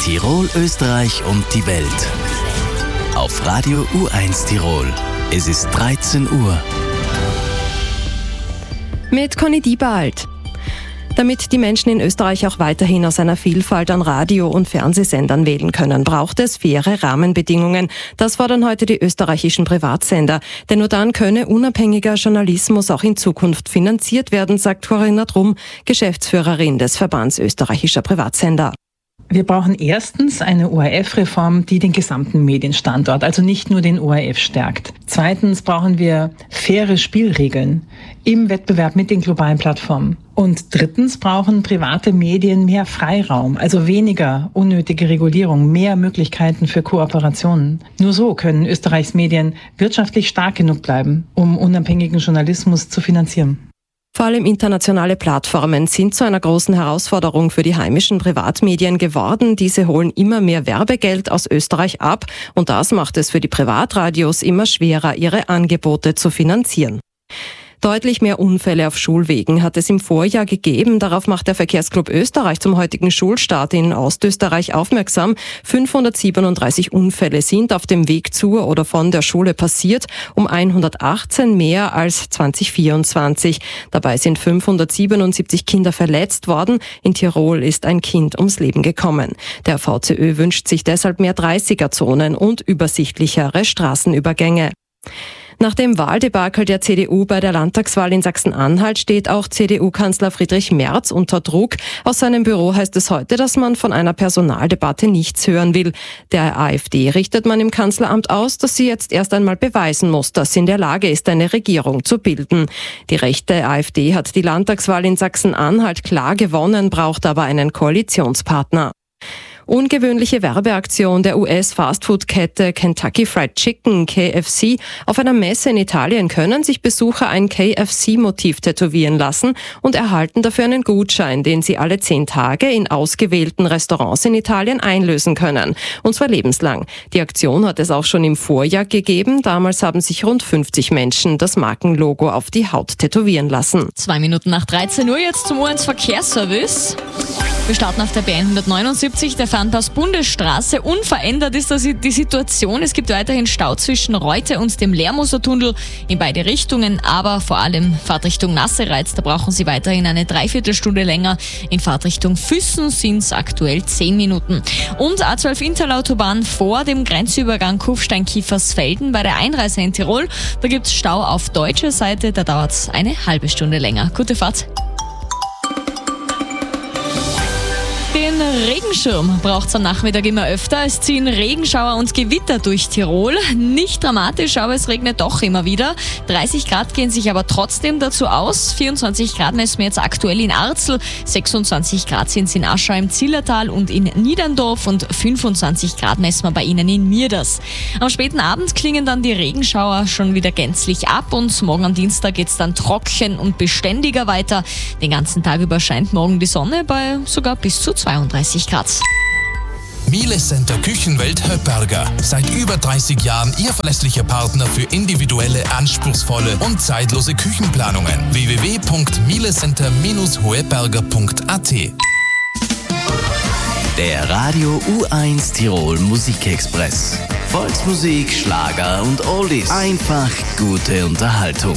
Tirol, Österreich und die Welt. Auf Radio U1 Tirol. Es ist 13 Uhr. Mit Conny Diebald. Damit die Menschen in Österreich auch weiterhin aus einer Vielfalt an Radio- und Fernsehsendern wählen können, braucht es faire Rahmenbedingungen. Das fordern heute die österreichischen Privatsender. Denn nur dann könne unabhängiger Journalismus auch in Zukunft finanziert werden, sagt Corinna Trumm, Geschäftsführerin des Verbands österreichischer Privatsender. Wir brauchen erstens eine ORF-Reform, die den gesamten Medienstandort, also nicht nur den ORF, stärkt. Zweitens brauchen wir faire Spielregeln im Wettbewerb mit den globalen Plattformen. Und drittens brauchen private Medien mehr Freiraum, also weniger unnötige Regulierung, mehr Möglichkeiten für Kooperationen. Nur so können Österreichs Medien wirtschaftlich stark genug bleiben, um unabhängigen Journalismus zu finanzieren. Vor allem internationale Plattformen sind zu einer großen Herausforderung für die heimischen Privatmedien geworden. Diese holen immer mehr Werbegeld aus Österreich ab und das macht es für die Privatradios immer schwerer, ihre Angebote zu finanzieren. Deutlich mehr Unfälle auf Schulwegen hat es im Vorjahr gegeben. Darauf macht der Verkehrsclub Österreich zum heutigen Schulstart in Ostösterreich aufmerksam. 537 Unfälle sind auf dem Weg zur oder von der Schule passiert, um 118 mehr als 2024. Dabei sind 577 Kinder verletzt worden. In Tirol ist ein Kind ums Leben gekommen. Der VCÖ wünscht sich deshalb mehr 30er-Zonen und übersichtlichere Straßenübergänge. Nach dem Wahldebakel der CDU bei der Landtagswahl in Sachsen-Anhalt steht auch CDU-Kanzler Friedrich Merz unter Druck. Aus seinem Büro heißt es heute, dass man von einer Personaldebatte nichts hören will. Der AfD richtet man im Kanzleramt aus, dass sie jetzt erst einmal beweisen muss, dass sie in der Lage ist, eine Regierung zu bilden. Die rechte AfD hat die Landtagswahl in Sachsen-Anhalt klar gewonnen, braucht aber einen Koalitionspartner. Ungewöhnliche Werbeaktion der US-Fastfood-Kette Kentucky Fried Chicken, KFC. Auf einer Messe in Italien können sich Besucher ein KFC-Motiv tätowieren lassen und erhalten dafür einen Gutschein, den sie alle 10 Tage in ausgewählten Restaurants in Italien einlösen können. Und zwar lebenslang. Die Aktion hat es auch schon im Vorjahr gegeben. Damals haben sich rund 50 Menschen das Markenlogo auf die Haut tätowieren lassen. 2 Minuten nach 13 Uhr jetzt zum U1 Verkehrsservice. Wir starten auf der B179, der Fernpass Bundesstraße. Unverändert ist die Situation. Es gibt weiterhin Stau zwischen Reute und dem Lermoser-Tunnel in beide Richtungen, aber vor allem Fahrtrichtung Nassereiz, da brauchen Sie weiterhin eine Dreiviertelstunde länger. In Fahrtrichtung Füssen sind es aktuell 10 Minuten. Und A12 Interlautobahn vor dem Grenzübergang Kufstein-Kiefersfelden bei der Einreise in Tirol. Da gibt es Stau auf deutscher Seite, da dauert es eine halbe Stunde länger. Gute Fahrt. Den Regenschirm braucht es am Nachmittag immer öfter. Es ziehen Regenschauer und Gewitter durch Tirol. Nicht dramatisch, aber es regnet doch immer wieder. 30 Grad gehen sich aber trotzdem dazu aus. 24 Grad messen wir jetzt aktuell in Arzl. 26 Grad sind es in Aschau im Zillertal und in Niederndorf und 25 Grad messen wir bei Ihnen in Mirders. Am späten Abend klingen dann die Regenschauer schon wieder gänzlich ab und morgen am Dienstag geht es dann trocken und beständiger weiter. Den ganzen Tag über scheint morgen die Sonne bei sogar bis zu 32 Grad. Miele Center Küchenwelt Höpperger. Seit über 30 Jahren Ihr verlässlicher Partner für individuelle, anspruchsvolle und zeitlose Küchenplanungen. www.mielecenter-hoeberger.at. Der Radio U1 Tirol Musikexpress. Volksmusik, Schlager und Oldies. Einfach gute Unterhaltung.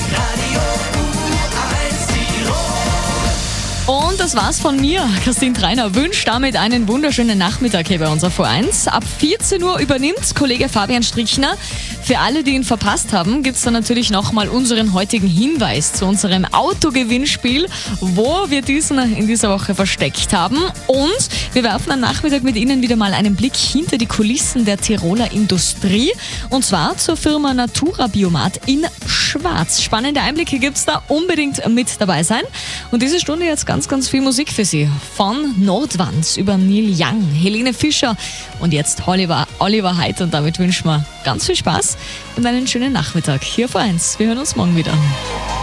Und das war's von mir. Christine Treiner wünscht damit einen wunderschönen Nachmittag hier bei unserer V1. Ab 14 Uhr übernimmt Kollege Fabian Strichner. Für alle, die ihn verpasst haben, gibt's dann natürlich nochmal unseren heutigen Hinweis zu unserem Autogewinnspiel, wo wir diesen in dieser Woche versteckt haben. Und wir werfen am Nachmittag mit Ihnen wieder mal einen Blick hinter die Kulissen der Tiroler Industrie. Und zwar zur Firma Natura Biomat in Schwarz. Spannende Einblicke gibt's da, unbedingt mit dabei sein. Und diese Stunde jetzt ganz viel Musik für Sie. Von Nordwand über Neil Young, Helene Fischer und jetzt Oliver Haidt. Und damit wünschen wir ganz viel Spaß und einen schönen Nachmittag hier auf 1. Wir hören uns morgen wieder.